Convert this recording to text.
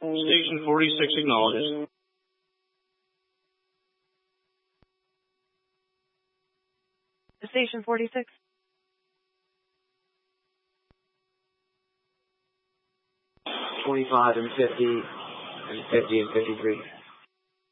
Station 46 acknowledged. Station 46. 25 and 50 and 50 and 53.